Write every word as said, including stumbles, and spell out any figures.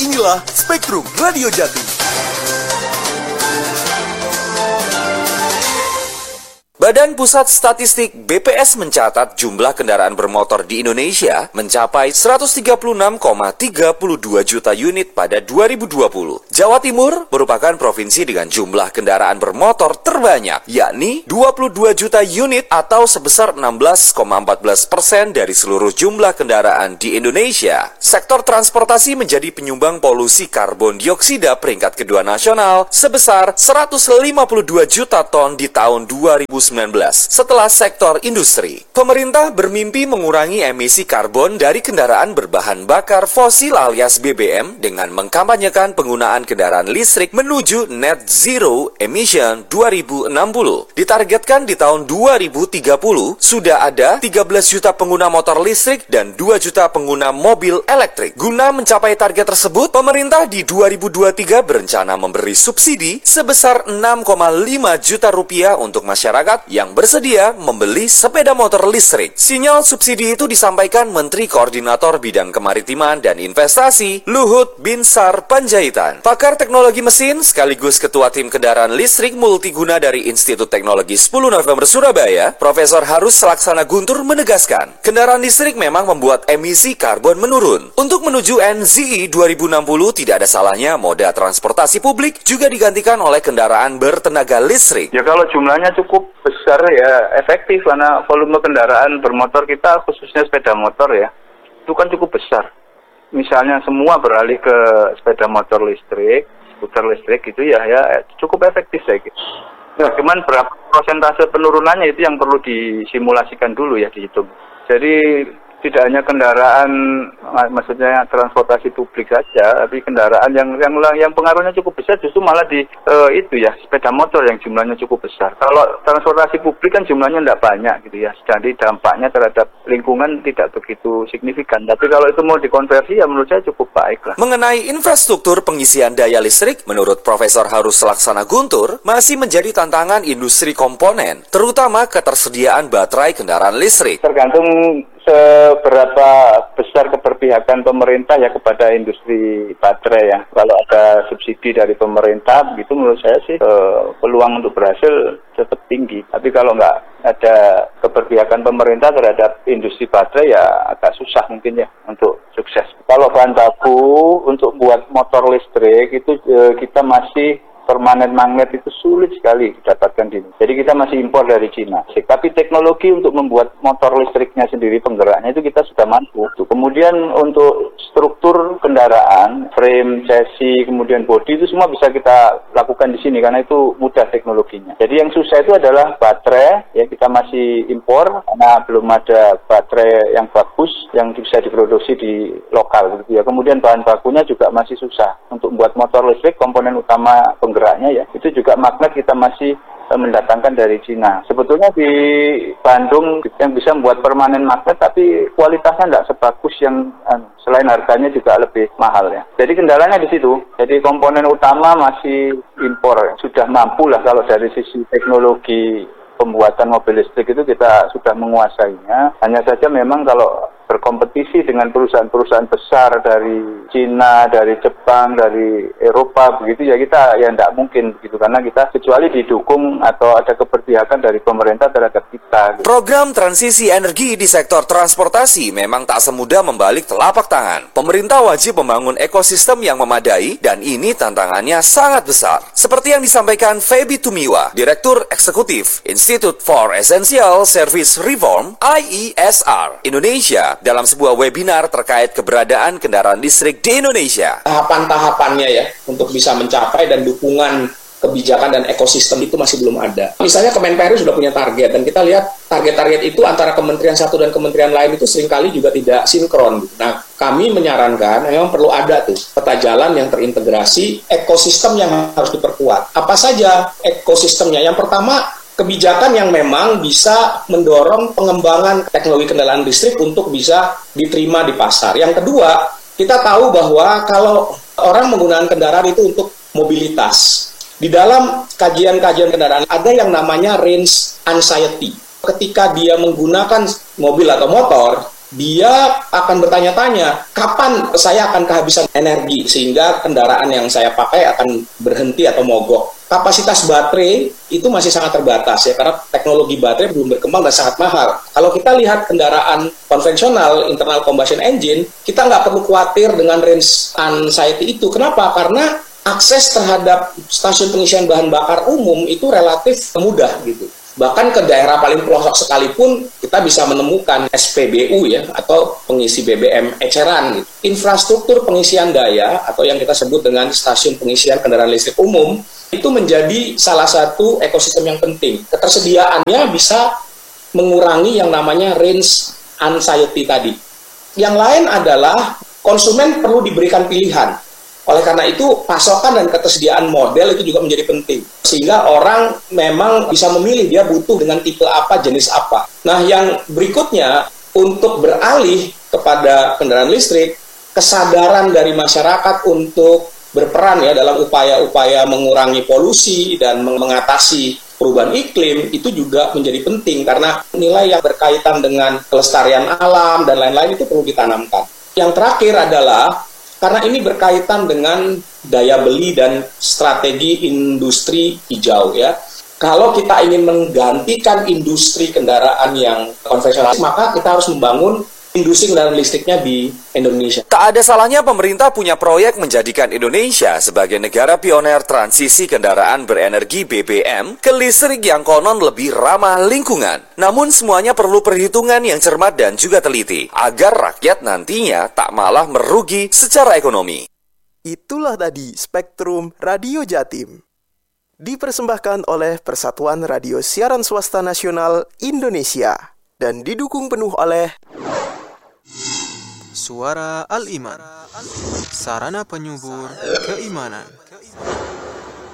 Inilah Spektrum Radio Jatim. Badan Pusat Statistik B P S mencatat jumlah kendaraan bermotor di Indonesia mencapai seratus tiga puluh enam koma tiga dua juta unit pada dua ribu dua puluh. Jawa Timur merupakan provinsi dengan jumlah kendaraan bermotor terbanyak, yakni dua puluh dua juta unit atau sebesar enam belas koma empat belas persen dari seluruh jumlah kendaraan di Indonesia. Sektor transportasi menjadi penyumbang polusi karbon dioksida peringkat kedua nasional sebesar seratus lima puluh dua juta ton di tahun dua ribu sembilan belas setelah sektor industri. Pemerintah bermimpi mengurangi emisi karbon dari kendaraan berbahan bakar fosil alias B B M dengan mengkampanyekan penggunaan kendaraan listrik menuju net zero emission dua ribu enam puluh. Ditargetkan di tahun dua ribu tiga puluh sudah ada tiga belas juta pengguna motor listrik dan dua juta pengguna mobil elektrik. Guna mencapai target tersebut, pemerintah di dua ribu dua puluh tiga berencana memberi subsidi sebesar enam koma lima juta rupiah untuk masyarakat yang bersedia membeli sepeda motor listrik. Sinyal subsidi itu disampaikan Menteri Koordinator Bidang Kemaritiman dan Investasi Luhut Binsar Panjaitan. Pakar teknologi mesin sekaligus Ketua Tim Kendaraan Listrik Multiguna dari Institut Teknologi sepuluh November Surabaya, Profesor Harus Laksana Guntur menegaskan, kendaraan listrik memang membuat emisi karbon menurun. Untuk menuju N Z I dua ribu enam puluh tidak ada salahnya moda transportasi publik juga digantikan oleh kendaraan bertenaga listrik. Ya kalau jumlahnya cukup besar ya efektif karena volume kendaraan bermotor kita khususnya sepeda motor ya itu kan cukup besar. Misalnya semua beralih ke sepeda motor listrik, skuter listrik gitu ya ya cukup efektif saya gitu. Nah, cuman berapa persentase penurunannya itu yang perlu disimulasikan dulu ya dihitung. Jadi tidak hanya kendaraan, maksudnya transportasi publik saja, tapi kendaraan yang yang yang pengaruhnya cukup besar justru malah di uh, itu ya sepeda motor yang jumlahnya cukup besar. Kalau transportasi publik kan jumlahnya tidak banyak gitu ya, jadi dampaknya terhadap lingkungan tidak begitu signifikan. Tapi kalau itu mau dikonversi ya menurut saya cukup baik lah. Mengenai infrastruktur pengisian daya listrik, menurut Profesor Harus Laksana Guntur masih menjadi tantangan industri komponen, terutama ketersediaan baterai kendaraan listrik. Tergantung seberapa besar keberpihakan pemerintah ya kepada industri baterai ya. Kalau ada subsidi dari pemerintah, begitu menurut saya sih eh, peluang untuk berhasil tetap tinggi. Tapi kalau nggak ada keberpihakan pemerintah terhadap industri baterai ya agak susah mungkin ya untuk sukses. Kalau bahan baku untuk buat motor listrik itu eh, kita masih permanen magnet itu sulit sekali didapatkan di Indonesia. Jadi kita masih impor dari Cina. Tapi teknologi untuk membuat motor listriknya sendiri penggeraknya itu kita sudah mampu. Kemudian untuk struktur kendaraan, frame, chassis, kemudian bodi itu semua bisa kita lakukan di sini karena itu mudah teknologinya. Jadi yang susah itu adalah baterai, ya kita masih impor karena belum ada baterai yang bagus yang bisa diproduksi di lokal gitu ya. Kemudian bahan bakunya juga masih susah untuk membuat motor listrik, komponen utama penggeraknya ya itu juga magnet kita masih uh, mendatangkan dari Cina. Sebetulnya di Bandung yang bisa membuat permanen magnet tapi kualitasnya tidak sebagus yang uh, selain harganya juga lebih mahal ya. Jadi kendalanya di situ. Jadi komponen utama masih impor. Sudah mampu lah kalau dari sisi teknologi pembuatan mobil listrik itu kita sudah menguasainya. Hanya saja memang kalau berkompetisi dengan perusahaan-perusahaan besar dari Cina, dari Jepang, dari Eropa begitu ya kita ya tidak mungkin begitu karena kita kecuali didukung atau ada keberpihakan dari pemerintah terhadap kita. Program transisi energi di sektor transportasi memang tak semudah membalik telapak tangan. Pemerintah wajib membangun ekosistem yang memadai dan ini tantangannya sangat besar. Seperti yang disampaikan Feby Tumiwa, Direktur Eksekutif Institute for Essential Service Reform I E S R Indonesia dalam sebuah webinar terkait keberadaan kendaraan listrik di Indonesia. Tahapan-tahapannya ya untuk bisa mencapai dan dukungan kebijakan dan ekosistem itu masih belum ada. Misalnya Kemenperin sudah punya target dan kita lihat target-target itu antara kementerian satu dan kementerian lain itu seringkali juga tidak sinkron. Nah, kami menyarankan memang perlu ada tuh peta jalan yang terintegrasi, ekosistem yang harus diperkuat. Apa saja ekosistemnya? Yang pertama, kebijakan yang memang bisa mendorong pengembangan teknologi kendaraan listrik untuk bisa diterima di pasar. Yang kedua, kita tahu bahwa kalau orang menggunakan kendaraan itu untuk mobilitas. Di dalam kajian-kajian kendaraan ada yang namanya range anxiety. Ketika dia menggunakan mobil atau motor, dia akan bertanya-tanya, kapan saya akan kehabisan energi sehingga kendaraan yang saya pakai akan berhenti atau mogok. Kapasitas baterai itu masih sangat terbatas ya, karena teknologi baterai belum berkembang dan sangat mahal. Kalau kita lihat kendaraan konvensional, internal combustion engine, kita nggak perlu khawatir dengan range anxiety itu. Kenapa? Karena akses terhadap stasiun pengisian bahan bakar umum itu relatif mudah gitu. Bahkan ke daerah paling pelosok sekalipun kita bisa menemukan S P B U ya, atau pengisi B B M eceran gitu. Infrastruktur pengisian daya atau yang kita sebut dengan stasiun pengisian kendaraan listrik umum itu menjadi salah satu ekosistem yang penting. Ketersediaannya bisa mengurangi yang namanya range anxiety tadi. Yang lain adalah konsumen perlu diberikan pilihan. Oleh karena itu, pasokan dan ketersediaan model itu juga menjadi penting. Sehingga orang memang bisa memilih dia butuh dengan tipe apa, jenis apa. Nah, yang berikutnya, untuk beralih kepada kendaraan listrik, kesadaran dari masyarakat untuk berperan ya dalam upaya-upaya mengurangi polusi dan mengatasi perubahan iklim itu juga menjadi penting. Karena nilai yang berkaitan dengan kelestarian alam dan lain-lain itu perlu ditanamkan. Yang terakhir adalah karena ini berkaitan dengan daya beli dan strategi industri hijau ya. Kalau kita ingin menggantikan industri kendaraan yang konvensional, maka kita harus membangun industri kendaraan listriknya di Indonesia. Tak ada salahnya pemerintah punya proyek menjadikan Indonesia sebagai negara pioner transisi kendaraan berenergi B B M ke listrik yang konon lebih ramah lingkungan. Namun semuanya perlu perhitungan yang cermat dan juga teliti, agar rakyat nantinya tak malah merugi secara ekonomi. Itulah tadi Spektrum Radio Jatim. Dipersembahkan oleh Persatuan Radio Siaran Swasta Nasional Indonesia dan didukung penuh oleh Suara Al-Iman, sarana penyubur keimanan.